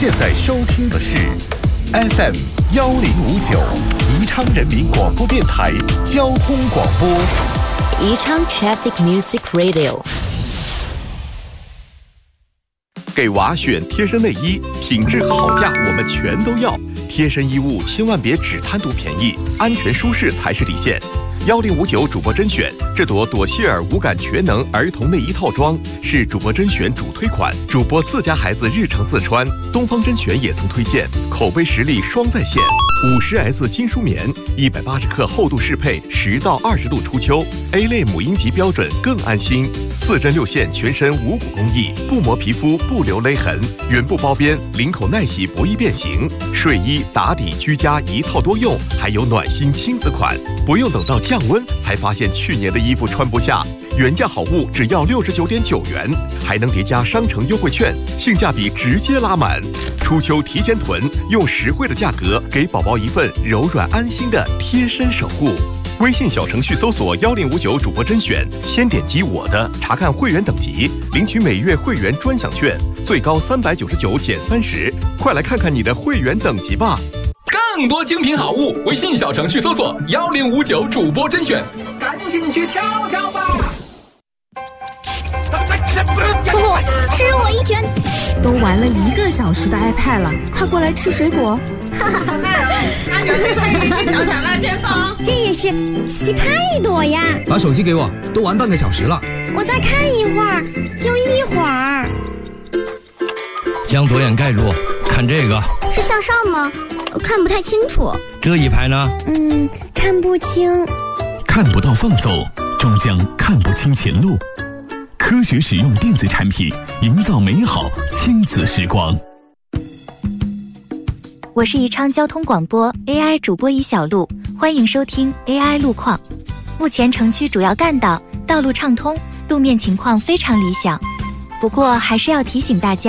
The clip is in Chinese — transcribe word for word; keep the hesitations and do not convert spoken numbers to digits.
现在收听的是 F M 幺零五九宜昌人民广播电台交通广播， 宜昌 Traffic Music Radio。 给娃选贴身内衣，品质好价我们全都要。贴身衣物千万别只贪图便宜，安全舒适才是底线。幺零五九主播甄选，这朵朵谢尔无感全能儿童内衣套装是主播甄选主推款，主播自家孩子日常自穿。东方甄选也曾推荐，口碑实力双在线。五十 S 金舒棉，一百八十克厚度适配，十到二十度初秋 ，A 类母婴级标准更安心。四针六线全身无骨工艺，不磨皮肤，不留勒痕，原布包边，领口耐洗，不易变形。睡衣、打底、居家一套多用，还有暖心亲子款，不用等到降温才发现去年的衣服穿不下。原价好物只要六十九点九元，还能叠加商城优惠券，性价比直接拉满。初秋提前囤，用实惠的价格给宝宝一份柔软安心的贴身守护。微信小程序搜索幺零五九主播甄选，先点击我的，查看会员等级，领取每月会员专享券，最高三百九十九减三十。快来看看你的会员等级吧！ 更多精品好物，微信小程序搜索幺零五九主播甄选，赶紧去挑挑吧！ 夫妇，吃我一拳！ 都玩了一个小时的 iPad 了，快过来吃水果！ 按照这个语气小小辣先锋， 这也是奇葩一朵呀！ 把手机给我，都玩半个小时了。 我再看一会儿，就一会儿。 将左眼盖住，看这个。 是向上吗？看不太清楚。 这一排呢？ 嗯，看不清。 看不到放走，终将看不清前路。科学使用电子产品，营造美好亲子时光。 我是宜昌交通广播 A I 主播宜小璐，欢迎收听 A I 路况。目前城区主要干道道路畅通，路面情况非常理想，不过还是要提醒大家